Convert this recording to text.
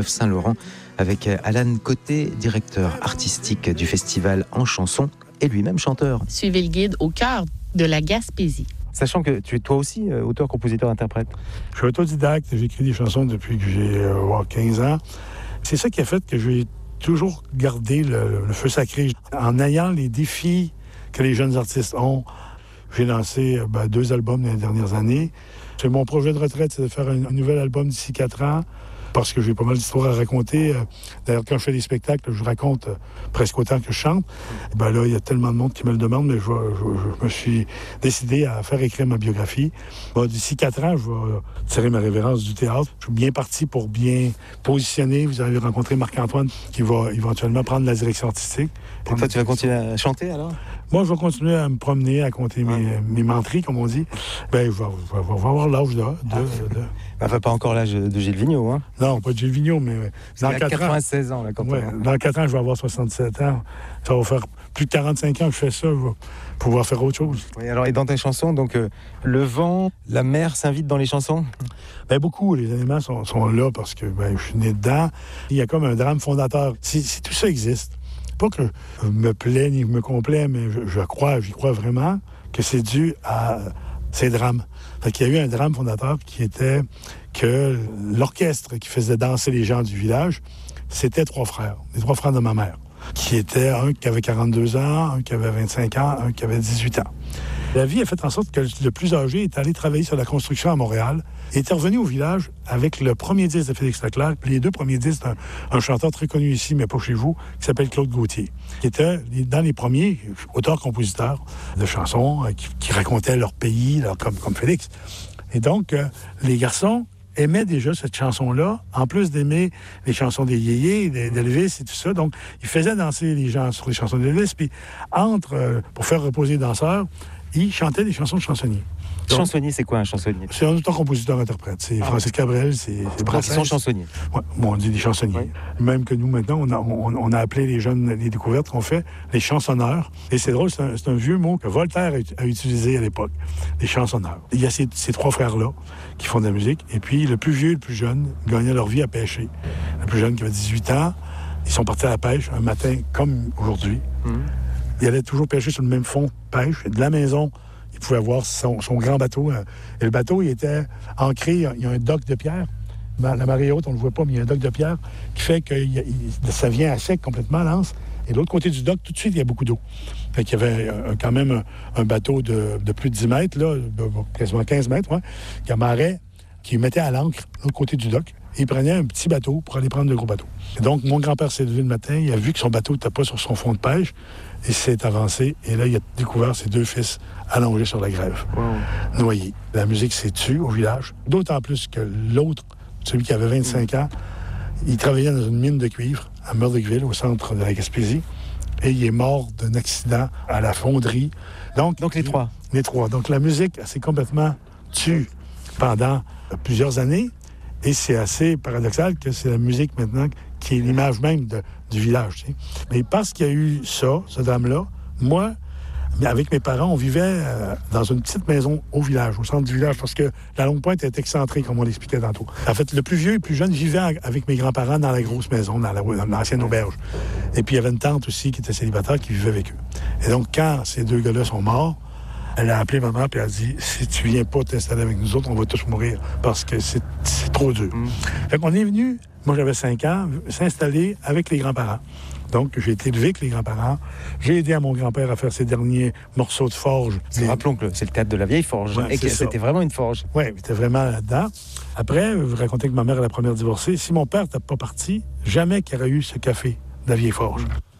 Saint-Laurent avec Alan Côté, directeur artistique du festival En Chanson et lui-même chanteur. Suivez le guide au cœur de la Gaspésie. Sachant que tu es toi aussi auteur, compositeur, interprète. Je suis autodidacte, j'écris des chansons depuis que j'ai 15 ans. C'est ça qui a fait que j'ai toujours gardé le feu sacré. En ayant les défis que les jeunes artistes ont, j'ai lancé 2 albums dans les dernières années. C'est mon projet de retraite, c'est de faire un nouvel album d'ici 4 ans. Parce que j'ai pas mal d'histoires à raconter. D'ailleurs, quand je fais des spectacles, je raconte presque autant que je chante. Là, il y a tellement de monde qui me le demande, mais je me suis décidé à faire écrire ma biographie. D'ici 4 ans, je vais tirer ma révérence du théâtre. Je suis bien parti pour bien positionner. Vous avez rencontré Marc-Antoine qui va éventuellement prendre la direction artistique. Et toi, tu vas continuer à chanter, alors? Moi, je vais continuer à me promener, à compter mes menteries, comme on dit. Je vais avoir l'âge de... Pas encore l'âge de Gilles Vigneault, hein? Non, pas de Gilles Vigneault, mais dans 4 96 ans, là, quand dans 4 ans, je vais avoir 67 ans. Ça va faire plus de 45 ans que je fais ça. Je vais pouvoir faire autre chose. Oui, alors, et dans tes chansons, donc, le vent, la mer s'invitent dans les chansons? Beaucoup. Les éléments sont là parce que je suis né dedans. Il y a comme un drame fondateur. Si tout ça existe, pas que je me plais ni je me complais, mais j'y crois vraiment que c'est dû à ces drames. Fait qu'il y a eu un drame fondateur qui était que l'orchestre qui faisait danser les gens du village, c'était 3 frères, les 3 frères de ma mère, qui étaient un qui avait 42 ans, un qui avait 25 ans, un qui avait 18 ans. La vie a fait en sorte que le plus âgé est allé travailler sur la construction à Montréal et est revenu au village avec le premier disque de Félix Leclerc, les 2 premiers disques d'un chanteur très connu ici, mais pas chez vous, qui s'appelle Claude Gauthier, qui était dans les premiers auteurs-compositeurs de chansons qui racontaient leur pays, comme Félix. Et donc, les garçons aimaient déjà cette chanson-là, en plus d'aimer les chansons des Yéyés, d'Elvis et tout ça. Donc, ils faisaient danser les gens sur les chansons d'Elvis, puis pour faire reposer les danseurs, il chantait des chansons de chansonniers. Chansonnier, c'est quoi un chansonnier? C'est un auteur-compositeur-interprète. C'est Francis Cabrel, c'est Brassens. Ils sont chansonniers. Oui, on dit des chansonniers. Oui. Même que nous, maintenant, on a appelé les jeunes, les découvertes qu'on fait, les chansonneurs. Et c'est drôle, c'est un vieux mot que Voltaire a utilisé à l'époque, les chansonneurs. Il y a ces 3 frères-là qui font de la musique. Et puis, le plus vieux et le plus jeune gagnaient leur vie à pêcher. Le plus jeune qui avait 18 ans, ils sont partis à la pêche un matin comme aujourd'hui. Il allait toujours pêcher sur le même fond pêche. Et de la maison, il pouvait avoir son grand bateau. Et le bateau, il était ancré. Il y a un dock de pierre. La marée haute, on ne le voit pas, mais il y a un dock de pierre qui fait que ça vient à sec complètement, l'anse. Et de l'autre côté du dock, tout de suite, il y a beaucoup d'eau. Fait qu'il y avait quand même un bateau de plus de 10 mètres, là, quasiment 15 mètres, qui amarrait, qui mettait à l'ancre de l'autre côté du dock. Et il prenait un petit bateau pour aller prendre le gros bateau. Et donc, mon grand-père s'est levé le matin, il a vu que son bateau n'était pas sur son fond de pêche, et s'est avancé, et là, il a découvert ses 2 fils allongés sur la grève, noyés. La musique s'est tue au village, d'autant plus que l'autre, celui qui avait 25 ans, il travaillait dans une mine de cuivre à Murdochville, au centre de la Gaspésie, et il est mort d'un accident à la fonderie. Donc les 3? Les 3. Donc, la musique s'est complètement tue pendant plusieurs années. Et c'est assez paradoxal que c'est la musique maintenant qui est l'image même du village. Tu sais. Mais parce qu'il y a eu ça, ce drame-là, moi, avec mes parents, on vivait dans une petite maison au village, au centre du village, parce que la Longue-Pointe est excentrée, comme on l'expliquait tantôt. En fait, le plus vieux et le plus jeune vivait avec mes grands-parents dans la grosse maison, dans l'ancienne auberge. Et puis, il y avait une tante aussi qui était célibataire qui vivait avec eux. Et donc, quand ces 2 gars-là sont morts, elle a appelé maman et elle a dit « Si tu viens pas t'installer avec nous autres, on va tous mourir parce que c'est trop dur. Fait qu'on est venu, moi j'avais 5 ans, s'installer avec les grands-parents. Donc, j'ai été élevé avec les grands-parents. J'ai aidé à mon grand-père à faire ses derniers morceaux de forge. Rappelons que c'est le théâtre de la vieille forge. Ouais, et que c'était vraiment une forge. Oui, c'était vraiment là-dedans. Après, je vous racontais que ma mère est la première divorcée. Si mon père n'était pas parti, jamais qu'il y aurait eu ce café de la vieille forge.